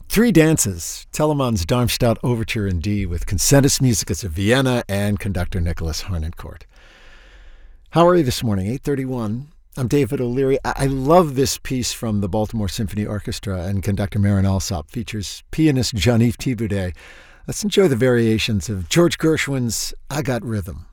Three Dances, Telemann's Darmstadt Overture in D with Concertus Musicus of Vienna and conductor Nicholas Harnoncourt. How are you this morning? 8:31. I'm David O'Leary. I love this piece from the Baltimore Symphony Orchestra, and conductor Marin Alsop features pianist Jean-Yves Thibaudet. Let's enjoy the variations of George Gershwin's I Got Rhythm.